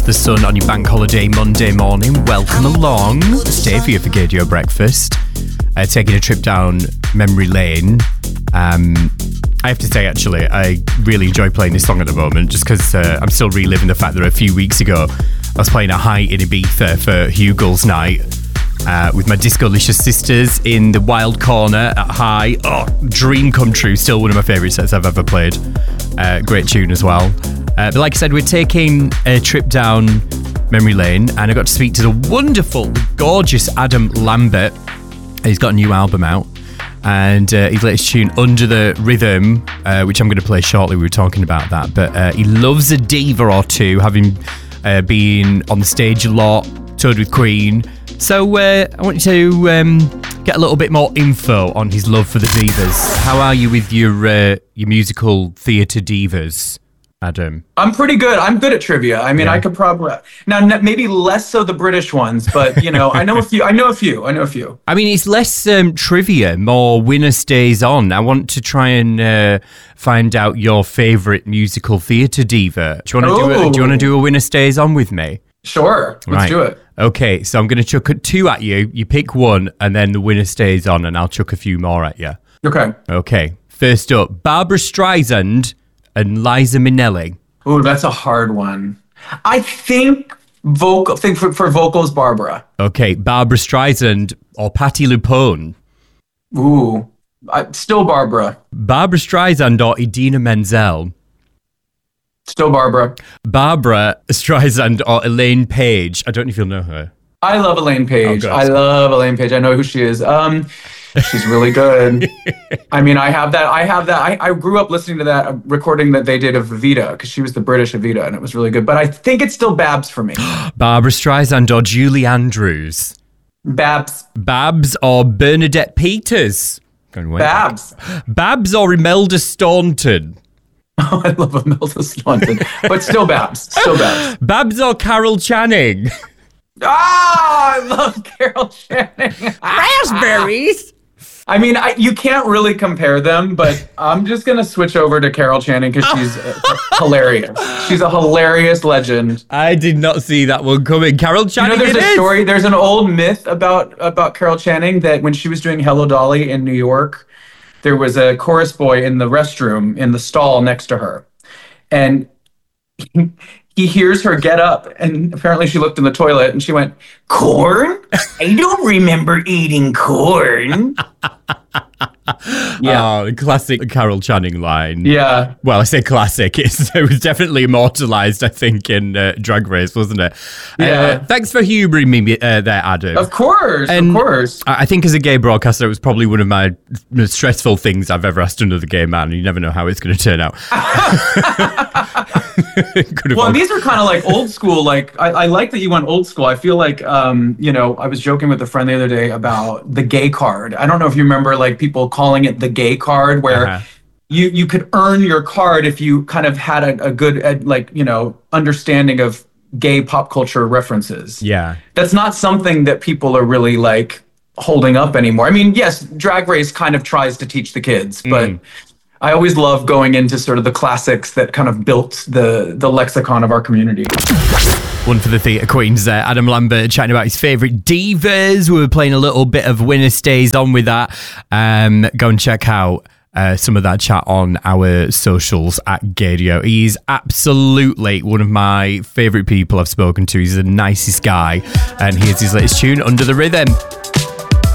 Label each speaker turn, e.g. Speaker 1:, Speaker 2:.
Speaker 1: the sun on your bank holiday Monday morning. Welcome along. Stay for your Gadio breakfast. Taking a trip down memory lane. I have to say, actually, I really enjoy playing this song at the moment, just because I'm still reliving the fact that a few weeks ago I was playing a Height in Ibiza for Hugel's night with my Discolicious sisters in the wild corner at High. Oh, dream come true. Still one of my favourite sets I've ever played. Great tune as well. But like I said, we're taking a trip down memory lane, and I got to speak to the wonderful, gorgeous Adam Lambert. He's got a new album out, and his latest tune, Under the Rhythm, which I'm going to play shortly. We were talking about that, but he loves a diva or two, having been on the stage a lot, toured with Queen. So I want you to get a little bit more info on his love for the divas. How are you with your musical theatre divas, Adam?
Speaker 2: I'm pretty good. I'm good at trivia. I mean, yeah. I could probably now maybe less so the British ones, but you know, I know a few. I know a few.
Speaker 1: I mean, it's less trivia, more winner stays on. I want to try and find out your favourite musical theatre diva. Do you want to do a winner stays on with me?
Speaker 2: Sure. Let's do it.
Speaker 1: Okay, so I'm going to chuck two at you. You pick one, and then the winner stays on, and I'll chuck a few more at you. Okay. First up, Barbra Streisand and Liza Minnelli.
Speaker 2: Ooh, that's a hard one. I think for vocals, Barbara.
Speaker 1: Okay, Barbra Streisand or Patti LuPone.
Speaker 2: Ooh, still Barbara.
Speaker 1: Barbra Streisand or Idina Menzel.
Speaker 2: Still Barbara.
Speaker 1: Barbra Streisand or Elaine Page. I don't know if you'll know her.
Speaker 2: I love Elaine Page. I love Elaine Page. I know who she is. She's really good. I mean, I have that. I grew up listening to that recording that they did of Evita, because she was the British Evita, and it was really good. But I think it's still Babs for me.
Speaker 1: Barbra Streisand or Julie Andrews.
Speaker 2: Babs.
Speaker 1: Babs or Bernadette Peters.
Speaker 2: Babs.
Speaker 1: Babs or Imelda Staunton.
Speaker 2: Oh, I love Imelda Staunton, but still Babs.
Speaker 1: Babs or Carol Channing.
Speaker 2: I love Carol Channing.
Speaker 1: Raspberries.
Speaker 2: I mean, you can't really compare them, but I'm just going to switch over to Carol Channing because she's hilarious. She's a hilarious legend.
Speaker 1: I did not see that one coming. Carol Channing,
Speaker 2: there's a story, there's an old myth about Carol Channing that when she was doing Hello Dolly in New York, there was a chorus boy in the restroom in the stall next to her. And he hears her get up, and apparently she looked in the toilet and she went, "Corn? I don't remember eating corn."
Speaker 1: Yeah. Oh, classic Carol Channing line.
Speaker 2: Yeah.
Speaker 1: Well, I say classic. It was definitely immortalised, I think, in Drag Race, wasn't it?
Speaker 2: Yeah.
Speaker 1: Thanks for humouring me there, Adam.
Speaker 2: Of course.
Speaker 1: I think as a gay broadcaster, it was probably one of my most stressful things I've ever asked another gay man. You never know how it's going to turn out.
Speaker 2: Well, these are kind of like old school. Like, I like that you went old school. I feel like, I was joking with a friend the other day about the gay card. I don't know if you remember, like, people calling it the gay card, where you could earn your card if you kind of had a good, understanding of gay pop culture references.
Speaker 1: Yeah.
Speaker 2: That's not something that people are really, like, holding up anymore. I mean, yes, Drag Race kind of tries to teach the kids, but I always love going into sort of the classics that kind of built the lexicon of our community.
Speaker 1: One for the theatre queens there. Adam Lambert chatting about his favourite divas. We were playing a little bit of Winner Stays On with that. Go and check out some of that chat on our socials at Gadio. He's absolutely one of my favourite people I've spoken to. He's the nicest guy. And here's his latest tune, Under the Rhythm.